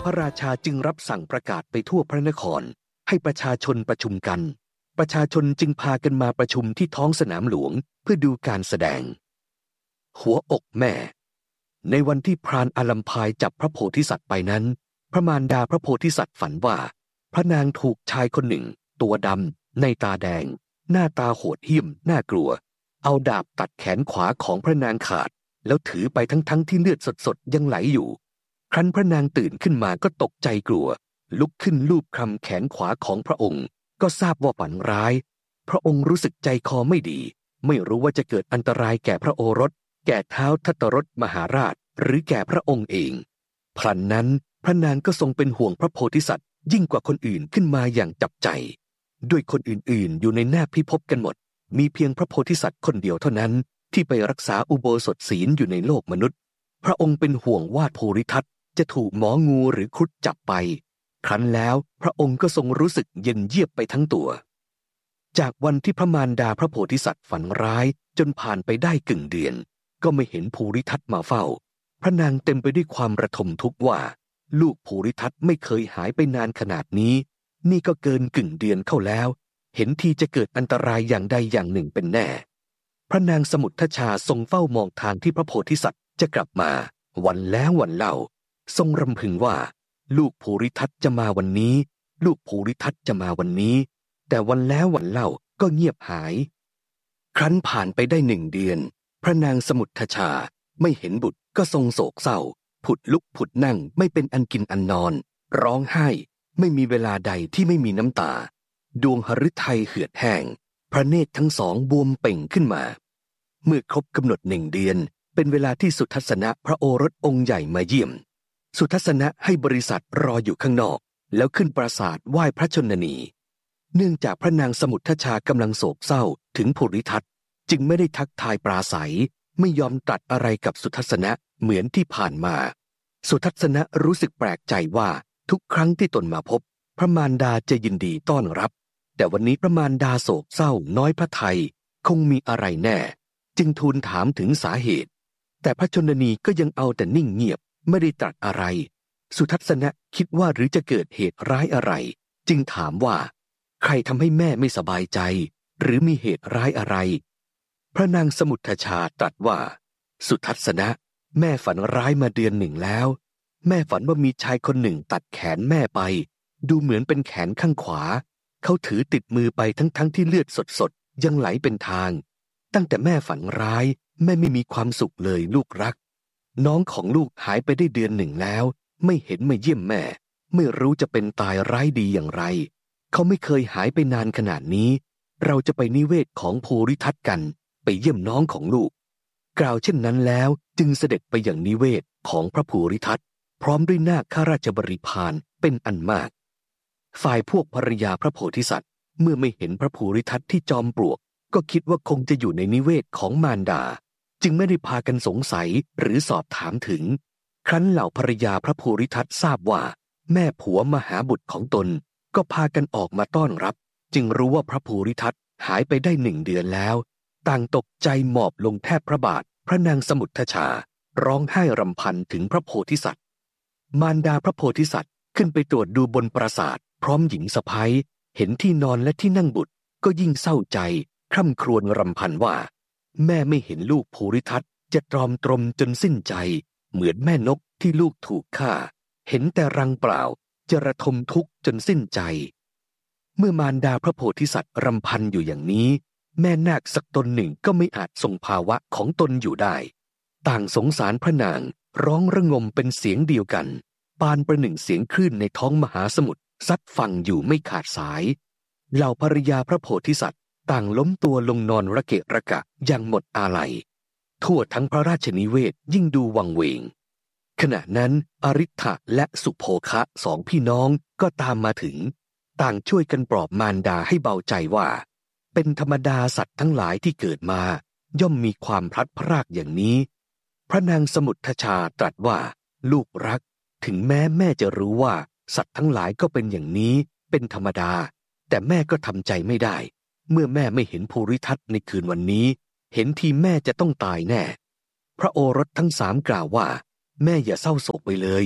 ระราชาจึงรับสั่งประกาศไปทั่วพระนครให้ประชาชนประชุมกันประชาชนจึงพากันมาประชุมที่ท้องสนามหลวงเพื่อดูการแสดงหัวอกแม่ในวันที่พรานอาลัมพายจับพระโพธิสัตว์ไปนั้นพระมารดาพระโพธิสัตว์ฝันว่าพระนางถูกชายคนหนึ่งตัวดำในตาแดงหน้าตาโหดเหี้ยมน่ากลัวเอาดาบตัดแขนขวาของพระนางขาดแล้วถือไปทั้งที่เลือดสดๆยังไหลอยู่ครั้นพระนางตื่นขึ้นมาก็ตกใจกลัวลุกขึ้นลูบคลำแขนขวาของพระองค์ก็ทราบว่าฝันร้ายพระองค์รู้สึกใจคอไม่ดีไม่รู้ว่าจะเกิดอันตรายแก่พระโอรสแก่ท้าวทัตตรสมหาราชหรือแก่พระองค์เองพลันนั้นพระนางก็ทรงเป็นห่วงพระโพธิสัตว์ยิ่งกว่าคนอื่นขึ้นมาอย่างจับใจด้วยคนอื่นๆอยู่ในหน้าพิภพกันหมดมีเพียงพระโพธิสัตว์คนเดียวเท่านั้นที่ไปรักษาอุโบสถศีลอยู่ในโลกมนุษย์พระองค์เป็นห่วงว่าภูริทัตจะถูกหมองูหรือครุฑจับไปครั้นแล้วพระองค์ก็ทรงรู้สึกเย็นเยียบไปทั้งตัวจากวันที่พระมารดาพระโพธิสัตว์ฝันร้ายจนผ่านไปได้กึ่งเดือนก็ไม่เห็นภูริทัตมาเฝ้าพระนางเต็มไปด้วยความระทมทุกข์ว่าลูกภูริทัตไม่เคยหายไปนานขนาดนี้นี่ก็เกินกึ่งเดือนเข้าแล้วเห็นทีจะเกิดอันตรายอย่างใดอย่างหนึ่งเป็นแน่พระนางสมุททชาทรงเฝ้ามองทางที่พระโพธิสัตว์จะกลับมาวันแล้ววันเล่าทรงรำพึงว่าลูกภูริทัตจะมาวันนี้ลูกภูริทัตจะมาวันนี้แต่วันแล้ววันเล่าก็เงียบหายครั้นผ่านไปได้1 เดือนพระนางสมุททชาไม่เห็นบุตรก็ทรงโศกเศร้าผุดลุกผุดนั่งไม่เป็นอันกินอันนอนร้องไห้ไม่มีเวลาใดที่ไม่มีน้ำตาดวงหฤทัยเหือดแห้งพระเนตรทั้งสองบวมเป่งขึ้นมาเมื่อครบกำหนด1 เดือนเป็นเวลาที่สุทัศนะพระโอรสองค์ใหญ่มาเยี่ยมสุทัศนะให้บริษัทรออยู่ข้างนอกแล้วขึ้นปราสาทไหว้พระชนนีเนื่องจากพระนางสมุททชากำลังโศกเศร้าถึงภูริทัตจึงไม่ได้ทักทายปราศัยไม่ยอมตรัสอะไรกับสุทัศนะเหมือนที่ผ่านมาสุทัศนะรู้สึกแปลกใจว่าทุกครั้งที่ตนมาพบพระมารดาจะยินดีต้อนรับแต่วันนี้พระมารดาโศกเศร้าน้อยพระทัยคงมีอะไรแน่จึงทูลถามถึงสาเหตุแต่พระชนนีก็ยังเอาแต่นิ่งเงียบไม่ได้ตรัสอะไรสุทัศนะคิดว่าหรือจะเกิดเหตุร้ายอะไรจึงถามว่าใครทำให้แม่ไม่สบายใจหรือมีเหตุร้ายอะไรพระนางสมุททชาตรัสว่าสุทัศนะแม่ฝันร้ายมาเดือน1แล้วแม่ฝันว่ามีชายคนหนึ่งตัดแขนแม่ไปดูเหมือนเป็นแขนข้างขวาเขาถือติดมือไปทั้งที่เลือดสดๆยังไหลเป็นทางตั้งแต่แม่ฝันร้ายแม่ไม่มีความสุขเลยลูกรักน้องของลูกหายไปได้เดือน1แล้วไม่เห็นมาเยี่ยมแม่ไม่รู้จะเป็นตายร้ายดีอย่างไรเขาไม่เคยหายไปนานขนาดนี้เราจะไปนิเวศของภูริทัตกันไปเยี่ยมน้องของลูกกล่าวเช่นนั้นแล้วจึงเสด็จไปอย่างนิเวศของพระภูริทัตพร้อมด้วยนาคข้าราชบริพารเป็นอันมากฝ่ายพวกภริยาพระโพธิสัตว์เมื่อไม่เห็นพระภูริทัตที่จอมปลวกก็คิดว่าคงจะอยู่ในนิเวศของมารดาจึงไม่ได้พากันสงสัยหรือสอบถามถึงครั้นเหล่าภริยาพระภูริทัตทราบว่าแม่ผัวมาหาบุตรของตนก็พากันออกมาต้อนรับจึงรู้ว่าพระภูริทัตหายไปได้1 เดือนแล้วต่างตกใจหมอบลงแทบพระบาทพระนางสมุททชาร้องไห้รำพันถึงพระโพธิสัตว์มารดาพระโพธิสัตว์ขึ้นไปตรวจดูบนปราสาทพร้อมหญิงสะใภ้เห็นที่นอนและที่นั่งบุตรก็ยิ่งเศร้าใจคร่ำครวญรำพันว่าแม่ไม่เห็นลูกภูริทัตจะตรอมตรมจนสิ้นใจเหมือนแม่นกที่ลูกถูกฆ่าเห็นแต่รังเปล่าจะระทมทุกข์จนสิ้นใจเมื่อมารดาพระโพธิสัตว์รำพันอยู่อย่างนี้แม่นาคสักตนหนึ่งก็ไม่อาจทรงภาวะของตนอยู่ได้ต่างสงสารพระนางร้องระงมเป็นเสียงเดียวกันปานประหนึ่งเสียงคลื่นในท้องมหาสมุทรซัดฟังอยู่ไม่ขาดสายเหล่าภริยาพระโพธิสัตว์ต่างล้มตัวลงนอนระเกะระกะอย่างหมดอาลัยทั่วทั้งพระราชนิเวศยิ่งดูวังเวงขณะนั้นอริ ทธะและสุโภคะ2 พี่น้องก็ตามมาถึงต่างช่วยกันปลอบมารดาให้เบาใจว่าเป็นธรรมดาสัตว์ทั้งหลายที่เกิดมาย่อมมีความพลัดพรากอย่างนี้พระนางสมุททชาตรัสว่าลูกรักถึงแม้แม่จะรู้ว่าสัตว์ทั้งหลายก็เป็นอย่างนี้เป็นธรรมดาแต่แม่ก็ทำใจไม่ได้เมื่อแม่ไม่เห็นภูริทัตในคืนวันนี้เห็นทีแม่จะต้องตายแน่พระโอรสทั้ง3กล่าวว่าแม่อย่าเศร้าโศกไปเลย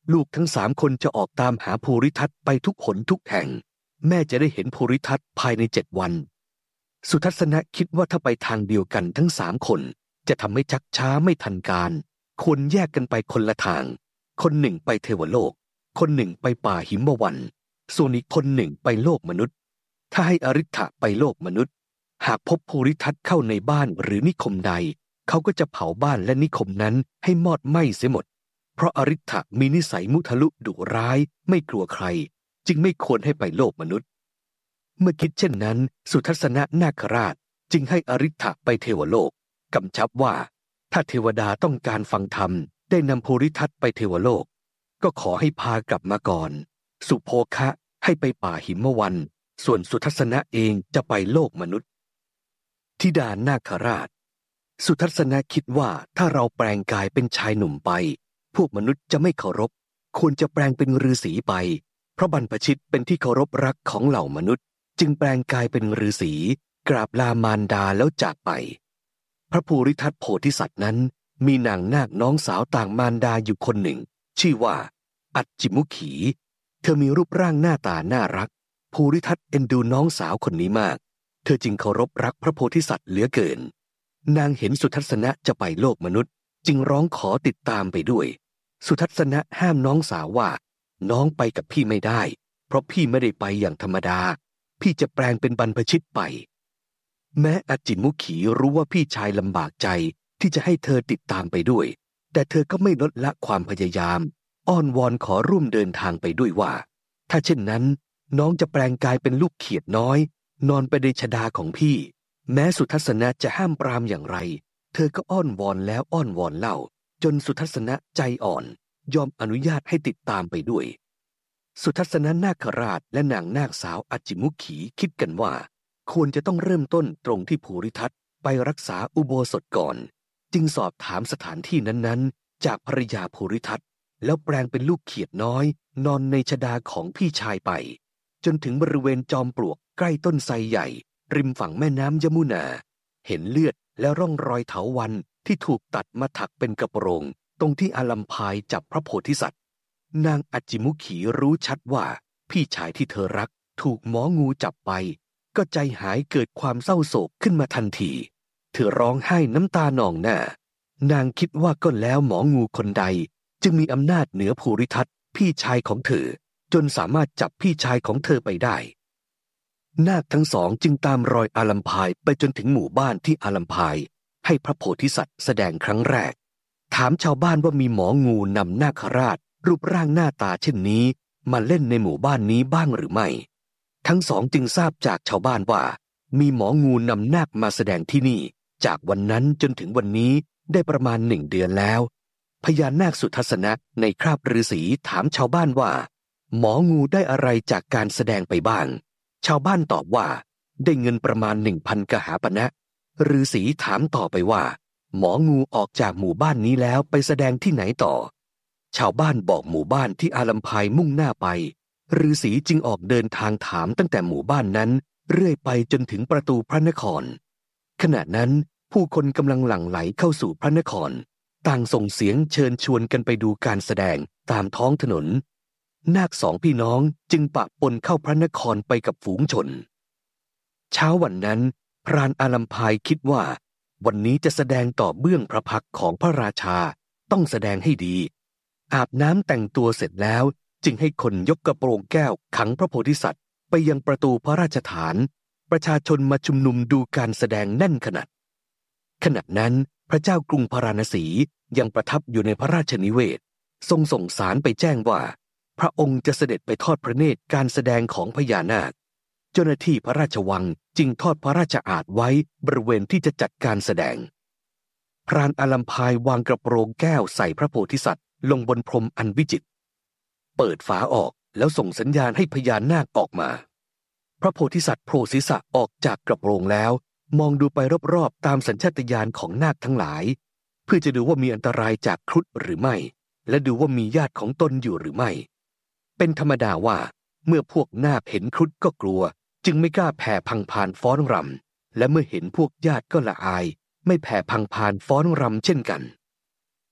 ลูกทั้ง3 คนจะออกตามหาภูริทัตไปทุกหนทุกแห่งแม่จะได้เห็นภูริทัตภายใน7 วัน สุทัศนะคิดว่าถ้าไปทางเดียวกันทั้ง3 คนจะทำให้ชักช้าไม่ทันการควรแยกกันไปคนละทางคนหนึ่งไปเทวโลกคนหนึ่งไปป่าหิมวันส่วนอีกคนหนึ่งไปโลกมนุษย์ถ้าให้อริ t ไปโลกมนุษย์หากพบภูริทัตเข้าในบ้านหรือนิคมใดเขาก็จะเผาบ้านและนิคมนั้นให้มอดไหม้เสียหมดเพราะอริ t มีนิสัยมุทะลุดุร้ายไม่กลัวใครจึงไม่ควรให้ไปโลกมนุษย์เมื่อคิดเช่นนั้นสุทัศนะนาคราชจึงให้อริ t ไปเทวโลกกำชับว่าถ้าเทวดาต้องการฟังธรรมได้นำภูริทัตไปเทวโลกก็ขอให้พากลับมาก่อนสุโภคะให้ไปป่าหิมวันส่วนสุทัศนะเองจะไปโลกมนุษย์ธิดานาคราชสุทัศนะคิดว่าถ้าเราแปลงกายเป็นชายหนุ่มไปพวกมนุษย์จะไม่เคารพควรจะแปลงเป็นฤาษีไปเพราะบรรพชิตเป็นที่เคารพรักของเหล่ามนุษย์จึงแปลงกายเป็นฤาษีกราบลามารดาแล้วจากไปพระภูริทัตโพธิสัตว์นั้นมีนางนาคน้องสาวต่างมารดาอยู่คนหนึ่งชื่อว่าอัจจิมุขีเธอมีรูปร่างหน้าตาน่ารักภูริทัตเอ็นดูน้องสาวคนนี้มากเธอจึงเคารพรักพระโพธิสัตว์เหลือเกินนางเห็นสุทัศนะจะไปโลกมนุษย์จึงร้องขอติดตามไปด้วยสุทัศนะห้ามน้องสาวว่าน้องไปกับพี่ไม่ได้เพราะพี่ไม่ได้ไปอย่างธรรมดาพี่จะแปลงเป็นบรรพชิตไปแม้อัจจิมุขีรู้ว่าพี่ชายลำบากใจที่จะให้เธอติดตามไปด้วยแต่เธอก็ไม่ลดละความพยายามอ้อนวอนขอร่วมเดินทางไปด้วยว่าถ้าเช่นนั้นน้องจะแปลงกายเป็นลูกเขียดน้อยนอนไปในชฎาของพี่แม้สุทัศนะจะห้ามปรามอย่างไรเธอก็อ้อนวอนแล้วอ้อนวอนเล่าจนสุทัศนะใจอ่อนยอมอนุญาตให้ติดตามไปด้วยสุทัศนะนาคราชและนางนาคสาวอัจจิมุขีคิดกันว่าควรจะต้องเริ่มต้นตรงที่ภูริทัตไปรักษาอุโบสถก่อนจึงสอบถามสถานที่นั้นๆจากภริยาภูริทัตแล้วแปลงเป็นลูกเขียดน้อยนอนในชฎาของพี่ชายไปจนถึงบริเวณจอมปลวกใกล้ต้นไทรใหญ่ริมฝั่งแม่น้ำยมุนาเห็นเลือดและร่องรอยเถาวัลย์ที่ถูกตัดมาถักเป็นกระโปรงตรงที่อาลัมพายจับพระโพธิสัตว์นางอัจจิมุขีรู้ชัดว่าพี่ชายที่เธอรักถูกหมองูจับไปก็ใจหายเกิดความเศร้าโศกขึ้นมาทันทีเธอร้องไห้น้ำตานองหน้านางคิดว่าก็แล้วหมองูคนใดจึงมีอำนาจเหนือภูริทัตพี่ชายของเธอจนสามารถจับพี่ชายของเธอไปได้นาคทั้งสองจึงตามรอยอาลัมพายไปจนถึงหมู่บ้านที่อาลัมพายให้พระโพธิสัตว์แสดงครั้งแรกถามชาวบ้านว่ามีหมองูนำนาคราชรูปร่างหน้าตาเช่นนี้มาเล่นในหมู่บ้านนี้บ้างหรือไม่ทั้งสองจึงทราบจากชาวบ้านว่ามีหมองูนำนาคมาแสดงที่นี่จากวันนั้นจนถึงวันนี้ได้ประมาณ1 เดือนแล้วพญานาคสุทัศนะในคราบฤาษีถามชาวบ้านว่าหมองูได้อะไรจากการแสดงไปบ้างชาวบ้านตอบว่าได้เงินประมาณ1,000 กหาปณะฤาษีถามต่อไปว่าหมองูออกจากหมู่บ้านนี้แล้วไปแสดงที่ไหนต่อชาวบ้านบอกหมู่บ้านที่อาลัมพายมุ่งหน้าไปฤาษีจึงออกเดินทางถามตั้งแต่หมู่บ้านนั้นเรื่อยไปจนถึงประตูพระนครขณะนั้นผู้คนกำลังหลั่งไหลเข้าสู่พระนครต่างส่งเสียงเชิญชวนกันไปดูการแสดงตามท้องถนนนาค2 พี่น้องจึงปะปนเข้าพระนครไปกับฝูงชนเช้าวันนั้นพรานอาลัมพายคิดว่าวันนี้จะแสดงต่อเบื้องพระพักตร์ของพระราชาต้องแสดงให้ดีอาบน้ำแต่งตัวเสร็จแล้วจึงให้คนยกกระโปรงแก้วขังพระโพธิสัตว์ไปยังประตูพระราชฐานประชาชนมาชุมนุมดูการแสดงแน่นขนาดขณะนั้นพระเจ้ากรุงพาราณสียังประทับอยู่ในพระราชนิเวศทรงส่งสารไปแจ้งว่าพระองค์จะเสด็จไปทอดพระเนตรการแสดงของพญานาคเจ้าหน้าที่พระราชวังจึงทอดพระราชอาสน์ไว้บริเวณที่จะจัดการแสดงพรานอาลัมพายวางกระโปรงแก้วใส่พระโพธิสัตว์ลงบนพรมอันวิจิตรเปิดฝาออกแล้วส่งสัญญาณให้พญานาคออกมาพระโพธิสัตว์โผล่ศีรษะออกจากกระโปรงแล้วมองดูไปรอบๆตามสัญชาตญาณของนาคทั้งหลายเพื่อจะดูว่ามีอันตรายจากครุฑหรือไม่และดูว่ามีญาติของตนอยู่หรือไม่เป็นธรรมดาว่าเมื่อพวกนาคเห็นครุฑก็กลัวจึงไม่กล้าแผ่พังพานฟ้อนรำและเมื่อเห็นพวกญาติก็ละอายไม่แผ่พังพานฟ้อนรำเช่นกันข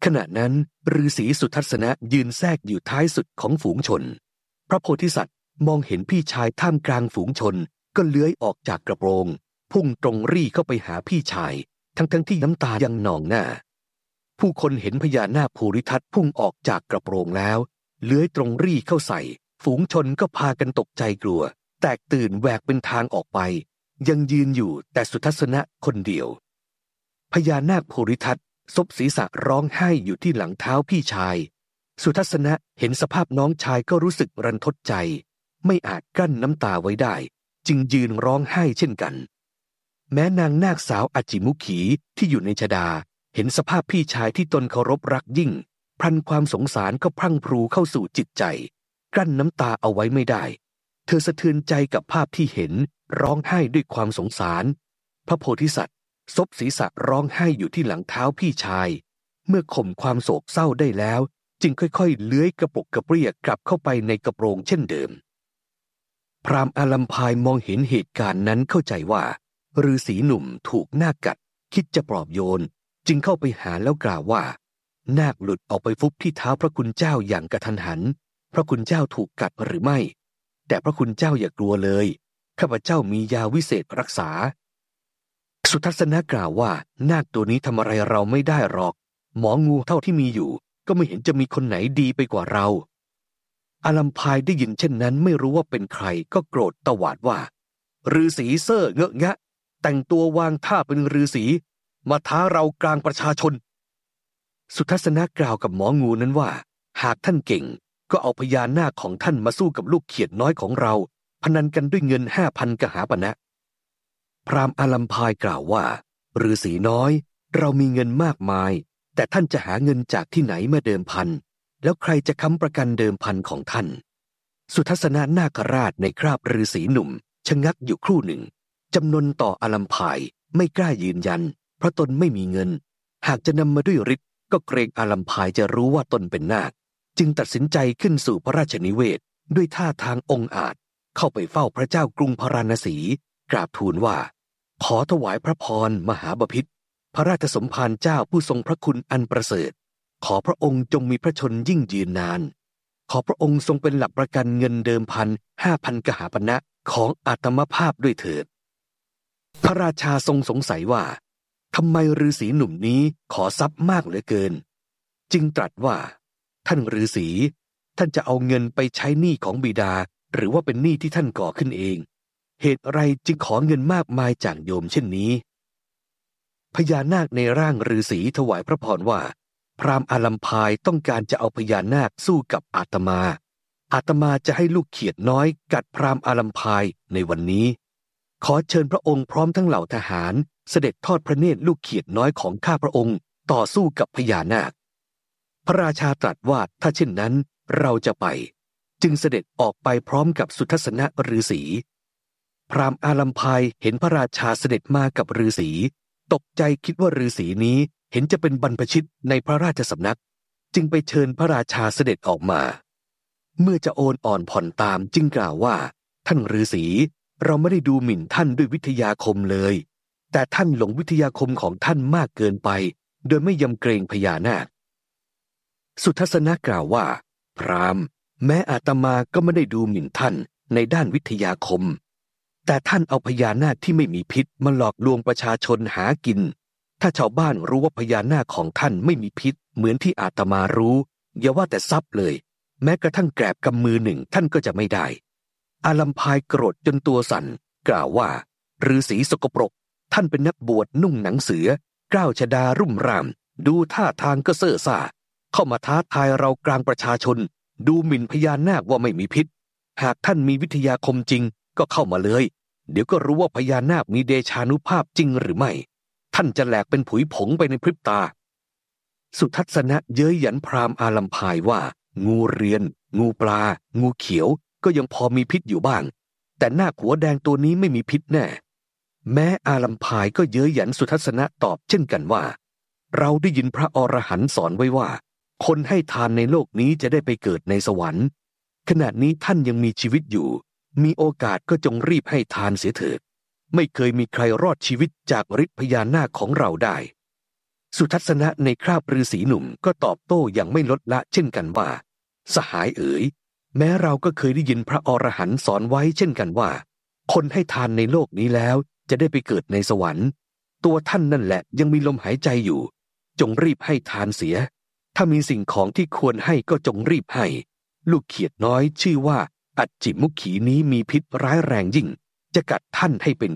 ขณะนั้นฤาษีสุทัศนะยืนแทรกอยู่ท้ายสุดของฝูงชนพระโพธิสัตว์มองเห็นพี่ชายท่ามกลางฝูงชนก็เลื้อยออกจากกระโปรงพุ่งตรงรี่เข้าไปหาพี่ชายทั้งที่น้ำตายังนองหน้าผู้คนเห็นพญานาคภูริทัตพุ่งออกจากกระโปรงแล้วเลื้อยตรงรี่เข้าใส่ฝูงชนก็พากันตกใจกลัวแตกตื่นแหวกเป็นทางออกไปยังยืนอยู่แต่สุทัศนะคนเดียวพญานาคภูริทัตซบศีรษะร้องไห้อยู่ที่หลังเท้าพี่ชายสุทัศนะเห็นสภาพน้องชายก็รู้สึกรันทดใจไม่อาจกลั้นน้ำตาไว้ได้จึงยืนร้องไห้เช่นกันแม้นางนาคสาวอจิมุขีที่อยู่ในชฎาเห็นสภาพพี่ชายที่ตนเคารพรักยิ่งพลันความสงสารก็พรั่งพรูเข้าสู่จิตใจกลั้นน้ำตาเอาไว้ไม่ได้เธอสะเทือนใจกับภาพที่เห็นร้องไห้ด้วยความสงสารพระโพธิสัตว์ซบศีรษะร้องไห้อยู่ที่หลังเท้าพี่ชายเมื่อข่มความโศกเศร้าได้แล้วจึงค่อยๆเลื้อยกระปกกระเปรี้ยกลับเข้าไปในกระโปรงเช่นเดิมพราหมณ์อาลัมพายมองเห็นเหตุการณ์นั้นเข้าใจว่าฤาษีหนุ่มถูกนาคกัดคิดจะปลอบโยนจึงเข้าไปหาแล้วกล่าวว่านาคหลุดออกไปฟุบที่เท้าพระคุณเจ้าอย่างกระทันหันพระคุณเจ้าถูกกัดหรือไม่แต่พระคุณเจ้าอย่ากลัวเลยข้าพเจ้ามียาวิเศษรักษาสุทัศนะกล่าวว่านาคตัวนี้ทำอะไรเราไม่ได้หรอกหมองูเท่าที่มีอยู่ก็ไม่เห็นจะมีคนไหนดีไปกว่าเราอาลัมพายได้ยินเช่นนั้นไม่รู้ว่าเป็นใครก็โกรธตวาดว่าฤาษีเซ่อเงอะงะแต่งตัววางท่าเป็นฤาษีมาท้าเรากลางประชาชนสุทัศนะกล่าวกับหมองูนั้นว่าหากท่านเก่งก็เอาพญานาคของท่านมาสู้กับลูกเขียดน้อยของเราพนันกันด้วยเงิน5,000 กหาปณะพราหมณ์อาลัมพายกล่าวว่าฤาษีน้อยเรามีเงินมากมายแต่ท่านจะหาเงินจากที่ไหนมาเดิมพันแล้วใครจะค้ำประกันเดิมพันของท่านสุทัศนะนาคราชในคราบฤาษีหนุ่มชะงักอยู่ครู่หนึ่งจำนนต่ออาลัมพายไม่กล้ายืนยันเพราะตนไม่มีเงินหากจะนำมาด้วยฤทธิ์ก็เกรงอาลัมพายจะรู้ว่าตนเป็นนาคจึงตัดสินใจขึ้นสู่พระราชนิเวศด้วยท่าทางองอาจเข้าไปเฝ้าพระเจ้ากรุงพาราณสีกราบทูลว่าขอถวายพระพรมหาบพิตรพระราชสมภารเจ้าผู้ทรงพระคุณอันประเสริฐขอพระองค์จงมีพระชนยิ่งยืนนานขอพระองค์ทรงเป็นหลักประกันเงินเดิมพัน5,000 กหาปณะของอาตมภาพด้วยเถิดพระราชาทรงสงสัยว่าทำไมฤาษีหนุ่มนี้ขอทรัพย์มากเหลือเกินจึงตรัสว่าท่านฤาษีท่านจะเอาเงินไปใช้หนี้ของบิดาหรือว่าเป็นหนี้ที่ท่านก่อขึ้นเองเหตุอะไรจึงขอเงินมากมายจากโยมเช่นนี้พญานาคในร่างฤาษีถวายพระพรว่าพราหมณ์อาลัมพายต้องการจะเอาพญานาคสู้กับอาตมาจะให้ลูกเขียดน้อยกัดพราหมณ์อาลัมพายในวันนี้ขอเชิญพระองค์พร้อมทั้งเหล่าทหารเสด็จทอดพระเนตรลูกเขียดน้อยของข้าพระองค์ต่อสู้กับพญานาคพระราชาตรัสว่าถ้าเช่นนั้นเราจะไปจึงเสด็จออกไปพร้อมกับสุทัศนะฤาษีพราหมณ์อาลัมพายเห็นพระราชาเสด็จมากับฤาษีตกใจคิดว่าฤาษีนี้เห็นจะเป็นบรรพชิตในพระราชสำนักจึงไปเชิญพระราชาเสด็จออกมาเมื่อจะโอนอ่อนผ่อนตามจึงกล่าวว่าท่านฤาษีเราไม่ได้ดูหมิ่นท่านด้วยวิทยาคมเลยแต่ท่านหลงวิทยาคมของท่านมากเกินไปโดยไม่ยำเกรงพญานาคสุทัศนะกล่าวว่าพราหมณ์แม้อาตมาก็ไม่ได้ดูหมิ่นท่านในด้านวิทยาคมแต่ท่านเอาพญานาคที่ไม่มีพิษมาหลอกลวงประชาชนหากินถ้าชาวบ้านรู้ว่าพญานาคของท่านไม่มีพิษเหมือนที่อาตมารู้อย่าว่าแต่ทรัพย์เลยแม้กระทั่งแกรบกำมือหนึ่งท่านก็จะไม่ได้อาลัมพายโกรธจนตัวสั่นกล่าวว่าฤาษีสกปรกท่านเป็นนักบวชนุ่งหนังเสือกล้าวชฎารุ่มร่ามดูท่าทางก็เซ่อซ่าเข้ามาท้าทายเรากลางประชาชนดูหมิ่นพญานาคว่าไม่มีพิษหากท่านมีวิทยาคมจริงก็เข้ามาเลยเดี๋ยวก็รู้ว่าพญานาคมีเดชานุภาพจริงหรือไม่ท่านจะแหลกเป็นผุยผงไปในพริบตาสุทัศนะเย้ยหยันพราหมณ์อาลัมพายว่างูเรียนงูปลางูเขียวก็ยังพอมีพิษอยู่บ้างแต่นาคหัวแดงตัวนี้ไม่มีพิษแน่แม้อาลัมพายก็เย้ยหยันสุทัศนะตอบเช่นกันว่าเราได้ยินพระอรหันต์สอนไว้ว่าคนให้ทานในโลกนี้จะได้ไปเกิดในสวรรค์ขณะนี้ท่านยังมีชีวิตอยู่มีโอกาสก็จงรีบให้ทานเสียเถิดไม่เคยมีใครรอดชีวิตจากฤทธิ์พญานาคของเราได้สุทัศนะในคราบฤาษีหนุ่มก็ตอบโต้อย่างไม่ลดละเช่นกันว่าสหายเอ๋ยแม้เราก็เคยได้ยินพระอรหันต์สอนไว้เช่นกันว่าคนให้ทานในโลกนี้แล้วจะได้ไปเกิดในสวรรค์ตัวท่านนั่นแหละยังมีลมหายใจอยู่จงรีบให้ทานเสียถ้ามีสิ่งของที่ควรให้ก็จงรีบให้ลูกเขียดน้อยชื่อว่าอัจฉิมุขีนี้มีพิษร้ายแรงยิ่งจะกัดท่านให้เป็น